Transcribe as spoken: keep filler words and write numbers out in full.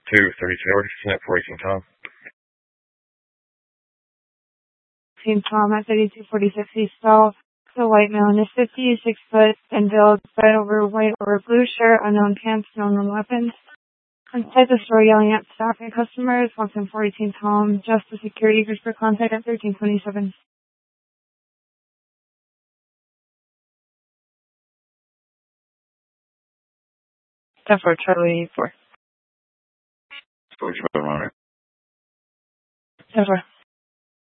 two thirty-two, already sent for eighteen Tom. Team Tom at thirty-two forty-six East South. The white male is fifty-six foot and build, red over white over blue shirt, unknown pants, unknown weapons. Inside the store yelling at staff and customers, walks in four eighteen Tom, just the security group for contact at thirteen twenty-seven. ten four, Charlie four. Four, Charlie, ten four.